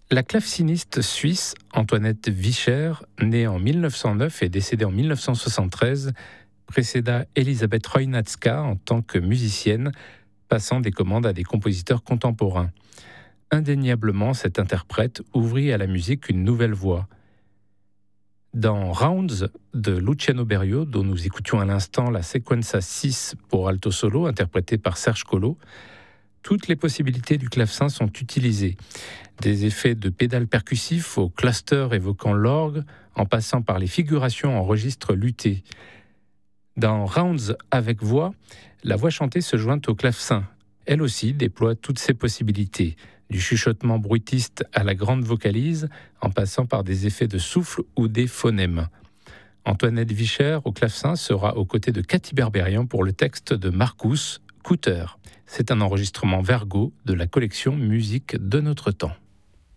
La claveciniste suisse Antoinette Vischer, née en 1909 et décédée en 1973, précéda Elisabeth Chojnacka en tant que musicienne, passant des commandes à des compositeurs contemporains. Indéniablement, cette interprète ouvrit à la musique une nouvelle voie. Dans Rounds de Luciano Berio, dont nous écoutions à l'instant la sequenza 6 pour alto solo, interprétée par Serge Collot, toutes les possibilités du clavecin sont utilisées. Des effets de pédales percussifs au cluster évoquant l'orgue, en passant par les figurations en registre luthier. Dans Rounds avec voix, la voix chantée se joint au clavecin. Elle aussi déploie toutes ses possibilités, du chuchotement bruitiste à la grande vocalise, en passant par des effets de souffle ou des phonèmes. Antoinette Vischer au clavecin sera aux côtés de Cathy Berberian pour le texte de Marcus Kutter. C'est un enregistrement Vergo de la collection Musique de notre temps.